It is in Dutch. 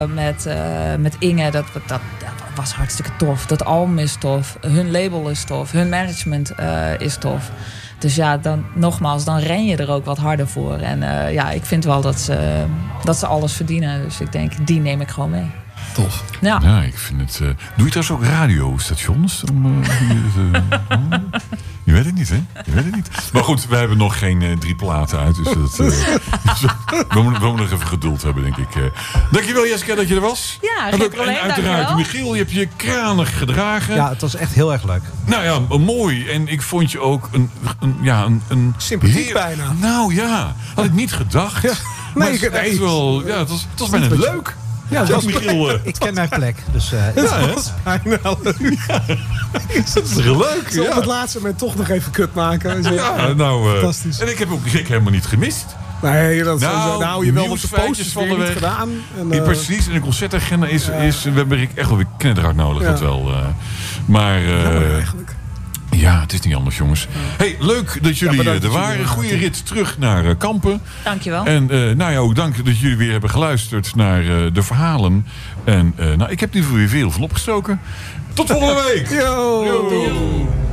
met Inge, dat was hartstikke tof. Dat album is tof. Hun label is tof. Hun management is tof. Dus ja, dan ren je er ook wat harder voor. En ik vind wel dat ze alles verdienen. Dus ik denk, die neem ik gewoon mee. Tof. Ja, ik vind het... doe je trouwens ook radiostations? Je weet het niet, hè? Je weet het niet. Maar goed, we hebben nog geen 3 platen uit. Dus we moeten nog even geduld hebben, denk ik. Dankjewel, Jessica, dat je er was. Ja, geen probleem. En uiteraard, Michiel, je hebt je kranig gedragen. Ja, het was echt heel erg leuk. Nou ja, mooi. En ik vond je ook een sympathiek bijna. Nou ja, had ik niet gedacht. Ja. Nee, maar echt wel, het was bijna leuk. Ja, Michiel. Ik ken mijn plek. Dus, dat is toch leuk? Zo op het laatste moment toch nog even kut maken. Zo. Ja, fantastisch. En ik heb ook Rick helemaal niet gemist. Nee, dat je wel wat de posters van de weer weg niet gedaan. En, precies, en de concertagenda we hebben Rick echt wel weer knetterhard nodig. Dat wel. Maar eigenlijk. Ja, het is niet anders, jongens. Hey, leuk dat jullie er waren. Goeie rit terug naar Kampen. Dankjewel. En ook dank dat jullie weer hebben geluisterd naar de verhalen. En ik heb nu weer veel van opgestoken. Tot volgende week. Yo.